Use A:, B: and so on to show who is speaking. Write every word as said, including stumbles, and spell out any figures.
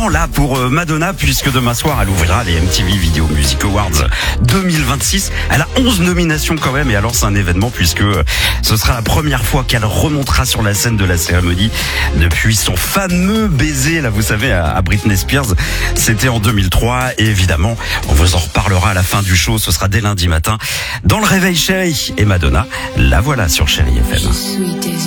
A: événement là pour Madonna, puisque demain soir elle ouvrira les M T V Video Music Awards deux mille vingt-six. Elle a onze nominations quand même, et alors c'est un événement puisque ce sera la première fois qu'elle remontera sur la scène de la cérémonie depuis son fameux baiser là, vous savez, à Britney Spears. C'était en deux mille trois, et évidemment on vous en reparlera à la fin du show. Ce sera dès lundi matin dans le Réveil Chéri. Et Madonna, la voilà sur Chéri F M.